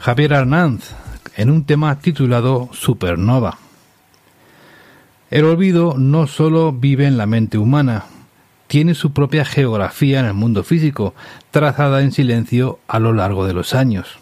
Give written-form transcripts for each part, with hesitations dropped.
Javier Arnanz, en un tema titulado Supernova. El olvido no solo vive en la mente humana, tiene su propia geografía en el mundo físico, trazada en silencio a lo largo de los años.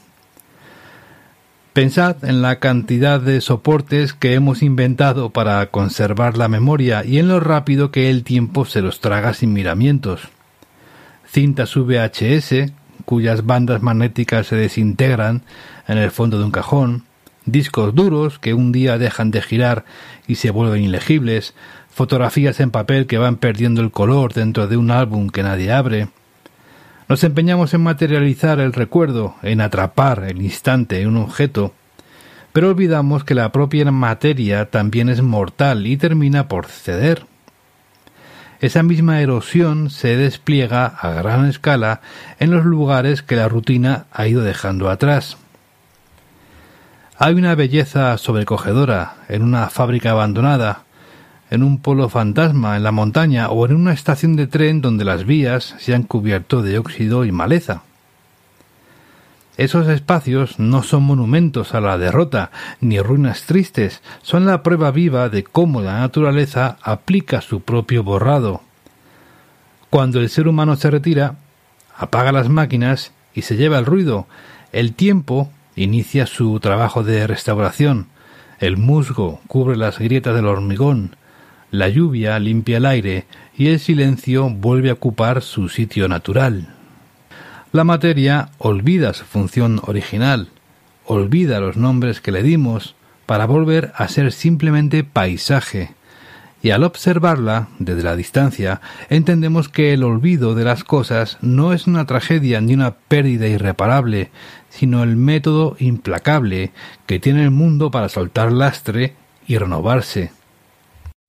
Pensad en la cantidad de soportes que hemos inventado para conservar la memoria y en lo rápido que el tiempo se los traga sin miramientos. Cintas VHS, cuyas bandas magnéticas se desintegran en el fondo de un cajón, discos duros que un día dejan de girar y se vuelven ilegibles, fotografías en papel que van perdiendo el color dentro de un álbum que nadie abre. Nos empeñamos en materializar el recuerdo, en atrapar el instante en un objeto, pero olvidamos que la propia materia también es mortal y termina por ceder. Esa misma erosión se despliega a gran escala en los lugares que la rutina ha ido dejando atrás. Hay una belleza sobrecogedora en una fábrica abandonada, en un pueblo fantasma en la montaña o en una estación de tren donde las vías se han cubierto de óxido y maleza. Esos espacios no son monumentos a la derrota ni ruinas tristes, son la prueba viva de cómo la naturaleza aplica su propio borrado. Cuando el ser humano se retira, apaga las máquinas y se lleva el ruido, el tiempo inicia su trabajo de restauración, el musgo cubre las grietas del hormigón, la lluvia limpia el aire y el silencio vuelve a ocupar su sitio natural. La materia olvida su función original, olvida los nombres que le dimos para volver a ser simplemente paisaje, y al observarla desde la distancia entendemos que el olvido de las cosas no es una tragedia ni una pérdida irreparable, sino el método implacable que tiene el mundo para soltar lastre y renovarse.